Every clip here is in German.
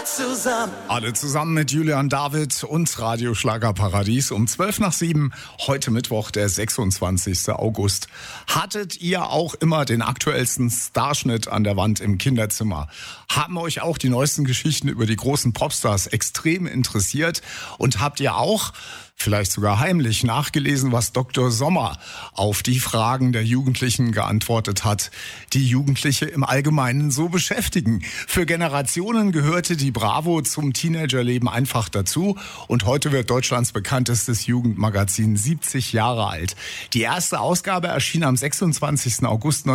Alle zusammen mit Julian David und Radio Schlagerparadies um 7:12. Heute Mittwoch, der 26. August. Hattet ihr auch immer den aktuellsten Starschnitt an der Wand im Kinderzimmer? Haben euch auch die neuesten Geschichten über die großen Popstars extrem interessiert? Und habt ihr auch vielleicht sogar heimlich nachgelesen, was Dr. Sommer auf die Fragen der Jugendlichen geantwortet hat, die Jugendliche im Allgemeinen so beschäftigen? Für Generationen gehörte die Bravo zum Teenagerleben einfach dazu und heute wird Deutschlands bekanntestes Jugendmagazin 70 Jahre alt. Die erste Ausgabe erschien am 26. August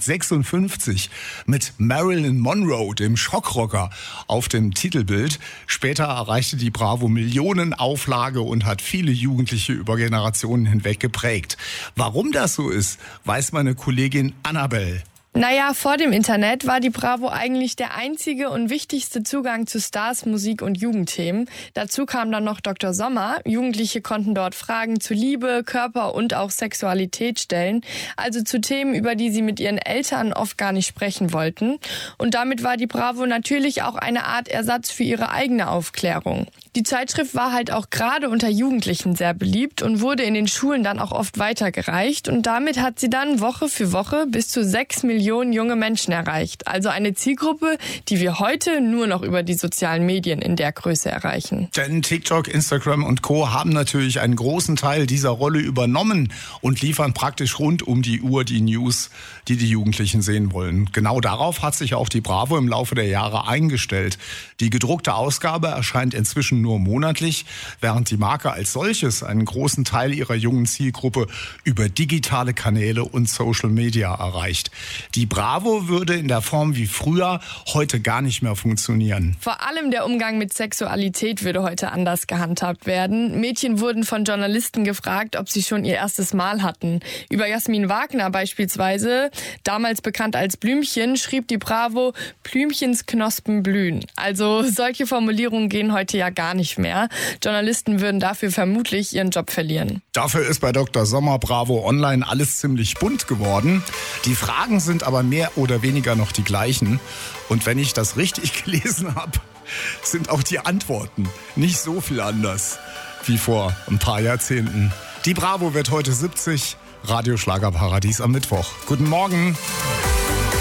1956 mit Marilyn Monroe, dem Schockrocker, auf dem Titelbild. Später erreichte die Bravo Millionenauflage und hat viele Jugendliche über Generationen hinweg geprägt. Warum das so ist, weiß meine Kollegin Annabelle. Naja, vor dem Internet war die Bravo eigentlich der einzige und wichtigste Zugang zu Stars, Musik und Jugendthemen. Dazu kam dann noch Dr. Sommer. Jugendliche konnten dort Fragen zu Liebe, Körper und auch Sexualität stellen. Also zu Themen, über die sie mit ihren Eltern oft gar nicht sprechen wollten. Und damit war die Bravo natürlich auch eine Art Ersatz für ihre eigene Aufklärung. Die Zeitschrift war halt auch gerade unter Jugendlichen sehr beliebt und wurde in den Schulen dann auch oft weitergereicht. Und damit hat sie dann Woche für Woche bis zu 6 Millionen junge Menschen erreicht. Also eine Zielgruppe, die wir heute nur noch über die sozialen Medien in der Größe erreichen. Denn TikTok, Instagram und Co. haben natürlich einen großen Teil dieser Rolle übernommen und liefern praktisch rund um die Uhr die News, die die Jugendlichen sehen wollen. Genau darauf hat sich auch die Bravo im Laufe der Jahre eingestellt. Die gedruckte Ausgabe erscheint inzwischen nur monatlich, während die Marke als solches einen großen Teil ihrer jungen Zielgruppe über digitale Kanäle und Social Media erreicht. Die Bravo würde in der Form wie früher heute gar nicht mehr funktionieren. Vor allem der Umgang mit Sexualität würde heute anders gehandhabt werden. Mädchen wurden von Journalisten gefragt, ob sie schon ihr erstes Mal hatten. Über Jasmin Wagner beispielsweise, damals bekannt als Blümchen, schrieb die Bravo, Blümchens Knospen blühen. Also solche Formulierungen gehen heute ja gar nicht mehr. Journalisten würden dafür vermutlich ihren Job verlieren. Dafür ist bei Dr. Sommer Bravo Online alles ziemlich bunt geworden. Die Fragen sind aber mehr oder weniger noch die gleichen. Und wenn ich das richtig gelesen habe, sind auch die Antworten nicht so viel anders wie vor ein paar Jahrzehnten. Die Bravo wird heute 70. Radio Schlagerparadies am Mittwoch. Guten Morgen.